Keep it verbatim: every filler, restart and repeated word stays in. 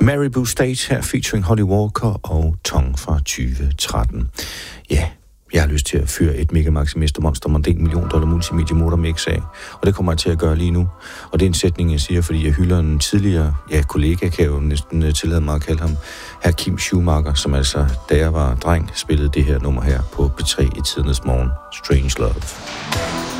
Maribou State her, featuring Holly Walker og Tong fra tyve tretten. Ja, jeg har lyst til at fyre et Mega Maximister Monster Mondane million dollar multimedia motor mix af, og det kommer jeg til at gøre lige nu. Og det er en sætning, jeg siger, fordi jeg hylder en tidligere ja, kollega, kan jeg jo næsten tillade mig at kalde ham, herr Kim Schumacher, som altså, da jeg var dreng, spillede det her nummer her på P tre i tidernes morgen. Strange Love.